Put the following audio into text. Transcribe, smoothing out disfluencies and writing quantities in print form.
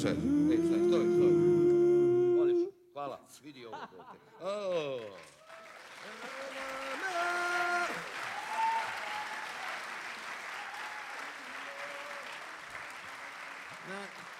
Može. Ej, stoj. Odlično, hvala. Vidi ovo dete. Na